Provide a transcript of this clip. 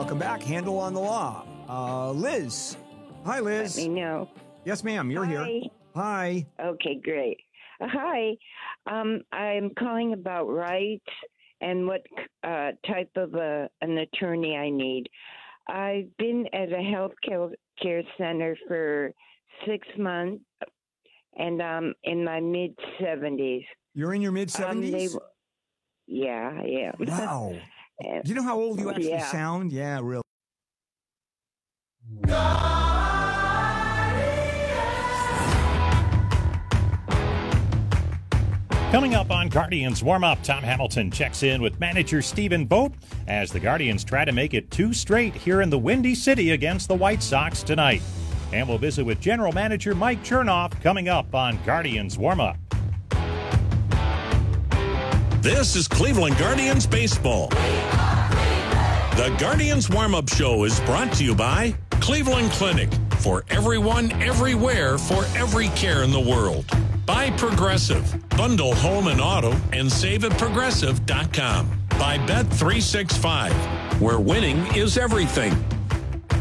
Welcome back. Handle on the Law. Liz. Hi, Liz. Let me know. Yes, ma'am. You're here. Hi. Okay, great. Hi. I'm calling about rights and what type of an attorney I need. I've been at a health care center for 6 months, and I'm in my mid-70s. You're in your mid-70s? Yeah, I am. Wow. Do you know how old you actually sound? Yeah, really. Coming up on Guardians Warm-Up, Tom Hamilton checks in with manager Stephen Vogt as the Guardians try to make it 2 straight here in the Windy City against the White Sox tonight. And we'll visit with general manager Mike Chernoff coming up on Guardians Warm-Up. This is Cleveland Guardians Baseball. The Guardians Warm-Up Show is brought to you by Cleveland Clinic. For everyone, everywhere, for every care in the world. By Progressive. Bundle home and auto and save at progressive.com. By Bet365, where winning is everything.